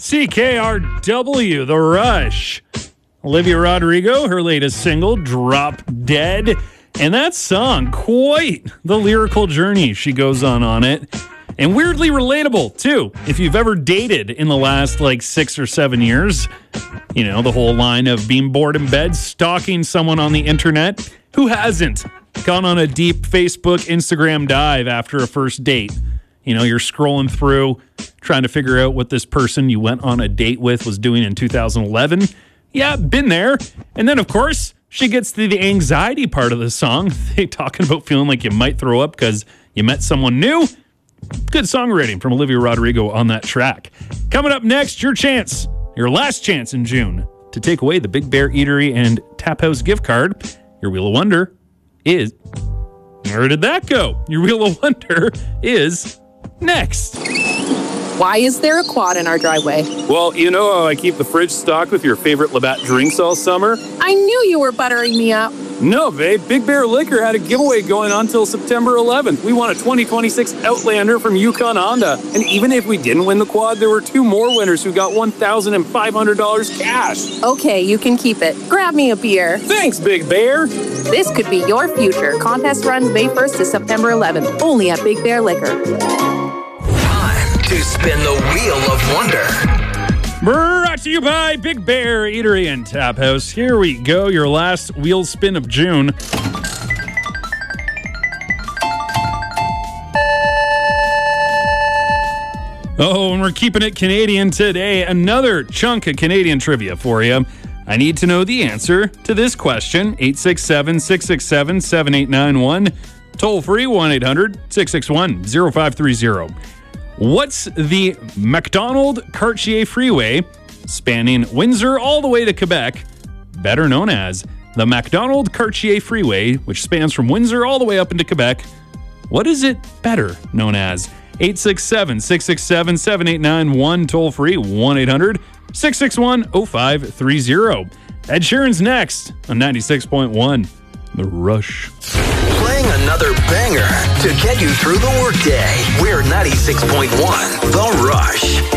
CKRW, The Rush. Olivia Rodrigo, her latest single, Drop Dead. And that song, quite the lyrical journey she goes on it. And weirdly relatable, too. If you've ever dated in the last, 6 or 7 years, you know, the whole line of being bored in bed, stalking someone on the internet. Who hasn't gone on a deep Facebook, Instagram dive after a first date? You know, you're scrolling through, trying to figure out what this person you went on a date with was doing in 2011. Yeah, been there. And then, of course, she gets to the anxiety part of the song. They talking about feeling like you might throw up because you met someone new. Good songwriting from Olivia Rodrigo on that track. Coming up next, your last chance in June to take away the Big Bear Eatery and Tap House gift card. Your Wheel of Wonder is... Where did that go? Your Wheel of Wonder is next. Why is there a quad in our driveway? Well, you know how I keep the fridge stocked with your favorite Labatt drinks all summer? I knew you were buttering me up. No, babe. Big Bear Liquor had a giveaway going on until September 11th. We won a 2026 Outlander from Yukon Honda. And even if we didn't win the quad, there were 2 more winners who got $1,500 cash. Okay, you can keep it. Grab me a beer. Thanks, Big Bear. This could be your future. Contest runs May 1st to September 11th. Only at Big Bear Liquor. To spin the Wheel of Wonder. Brought to you by Big Bear Eatery and Tap House. Here we go, your last wheel spin of June. Oh, and we're keeping it Canadian today. Another chunk of Canadian trivia for you. I need to know the answer to this question. 867-667-7891. Toll free 1-800-661-0530. What's the Macdonald-Cartier Freeway spanning Windsor all the way to Quebec, better known as the Macdonald-Cartier Freeway, which spans from Windsor all the way up into Quebec? What is it better known as? 867-667-7891, toll free 1-800-661-0530. Ed Sheeran's next on 96.1 The Rush. Playing another banger to get you through the workday. We're 96.1 The Rush.